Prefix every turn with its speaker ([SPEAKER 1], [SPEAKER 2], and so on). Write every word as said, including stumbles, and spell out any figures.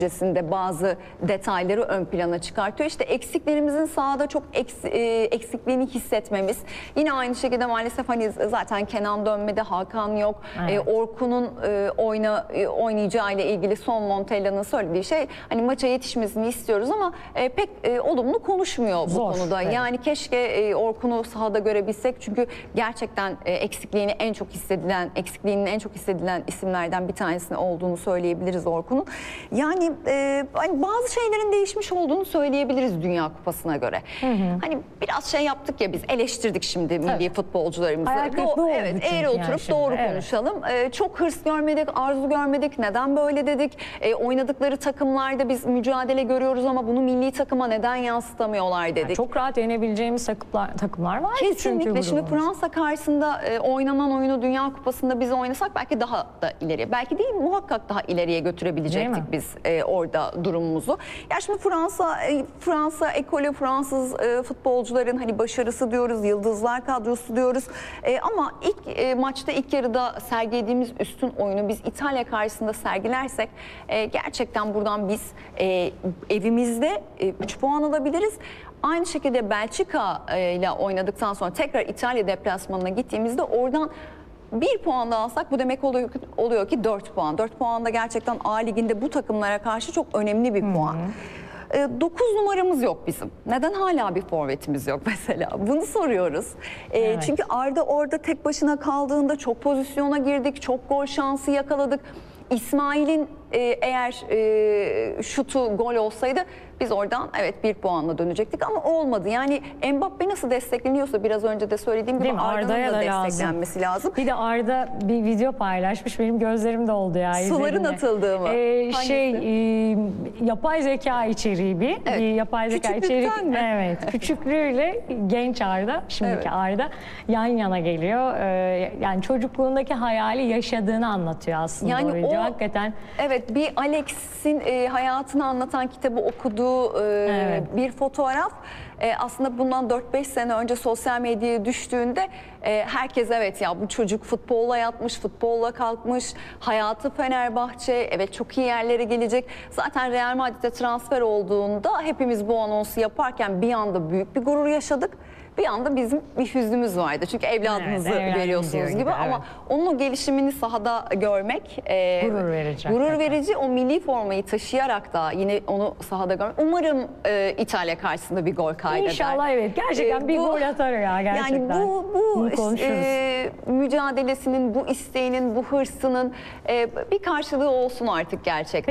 [SPEAKER 1] öncesinde bazı detayları ön plana çıkartıyor. İşte eksiklerimizin sahada çok eks, e, eksikliğini hissetmemiz. Yine aynı şekilde maalesef hani zaten Kenan dönmedi, Hakan yok.
[SPEAKER 2] Evet.
[SPEAKER 1] E, Orkun'un e, oyna e, oynayacağı ile ilgili son Montella'nın söylediği şey hani maça yetişmesini istiyoruz ama e, pek e, olumlu konuşmuyor bu
[SPEAKER 2] Zor,
[SPEAKER 1] konuda.
[SPEAKER 2] evet.
[SPEAKER 1] Yani keşke e, Orkun'u sahada görebilsek çünkü gerçekten e, eksikliğini en çok hissedilen, eksikliğinin en çok hissedilen isimlerden bir tanesinin olduğunu söyleyebiliriz Orkun'un. Yani e, hani bazı şeylerin değişmiş olduğunu söyleyebiliriz Dünya Kupası'na göre. Hı hı. Hani biraz şey yaptık ya, biz eleştirdik şimdi milli
[SPEAKER 2] evet.
[SPEAKER 1] futbolcularımızı.
[SPEAKER 2] Hayal kırıklığı oldu
[SPEAKER 1] evet,
[SPEAKER 2] çünkü
[SPEAKER 1] eğri
[SPEAKER 2] yani
[SPEAKER 1] oturup
[SPEAKER 2] şimdi,
[SPEAKER 1] doğru
[SPEAKER 2] evet.
[SPEAKER 1] konuşalım. E, çok hırs görmedik, arzu görmedik. Neden böyle dedik? E, oynadıkları takımlarda biz mücadele görüyoruz ama bunu milli takıma neden yansıtamıyorlar dedik.
[SPEAKER 2] Yani çok rahat yenebileceğimiz takımlar, takımlar var.
[SPEAKER 1] Kesinlikle. Şimdi Fransa karşısında e, oynanan oyunu Dünya Kupası'nda biz oynasak belki daha da ileriye, belki değil muhakkak daha ileriye götürebilecektik biz e, orada durumumuzu. Ya şimdi Fransa, e, Fransa ekolü, Fransız e, futbolcuların hani başarısı diyoruz, yıldızlar kadrosu diyoruz. E, ama ilk e, maçta ilk yarıda sergilediğimiz üstün oyunu biz İtalya karşısında sergilersek e, gerçekten buradan biz e, evimizde üç puan alabiliriz. Aynı şekilde Belçika ile oynadıktan sonra tekrar İtalya deplasmanına gittiğimizde oradan bir puan da alsak bu demek oluyor, oluyor ki dört puan. dört puan da gerçekten A Ligi'nde bu takımlara karşı çok önemli bir puan. dokuz numaramız yok bizim. Neden hala bir forvetimiz yok mesela? Bunu soruyoruz. Evet. Çünkü Arda orada tek başına kaldığında çok pozisyona girdik, çok gol şansı yakaladık. İsmail'in e, eğer e, şutu gol olsaydı biz oradan evet bir puanla dönecektik ama olmadı. Yani Mbappe nasıl destekleniyorsa biraz önce de söylediğim gibi Arda'nın da, da desteklenmesi lazım. lazım.
[SPEAKER 2] Bir de Arda bir video paylaşmış, benim gözlerim doldu ya.
[SPEAKER 1] Suların atıldığı mı?
[SPEAKER 2] Ee, şey e, yapay zeka içeriği bir,
[SPEAKER 1] evet.
[SPEAKER 2] bir yapay zeka içerik.
[SPEAKER 1] Mi?
[SPEAKER 2] Evet. Küçüklüğüyle genç Arda, şimdiki evet. Arda yan yana geliyor. Ee, yani çocukluğundaki hayali yaşadığını anlatıyor aslında yani o video. O, hakikaten.
[SPEAKER 1] Evet, bir Alex'in e, hayatını anlatan kitabı okuduğu e, evet. bir fotoğraf. E, aslında bundan dört beş sene önce sosyal medyaya düştüğünde e, herkes evet ya bu çocuk futbolla yatmış, futbolla kalkmış, hayatı Fenerbahçe, evet çok iyi yerlere gelecek. Zaten Real Madrid'e transfer olduğunda hepimiz bu anonsu yaparken bir anda büyük bir gurur yaşadık. Bir anda bizim bir hüznümüz vardı. Çünkü evladınızı evet, veriyorsunuz gibi, gibi evet. Ama onun o gelişimini sahada görmek
[SPEAKER 2] e, gurur verici.
[SPEAKER 1] Gurur verici. O milli formayı taşıyarak da yine onu sahada görmek. Umarım e, İtalya karşısında bir gol kaydeder.
[SPEAKER 2] İnşallah evet. Gerçekten e, bir bu, gol atar ya gerçekten.
[SPEAKER 1] Yani bu, bu e, mücadelesinin, bu isteğinin, bu hırsının e, bir karşılığı olsun artık gerçekten.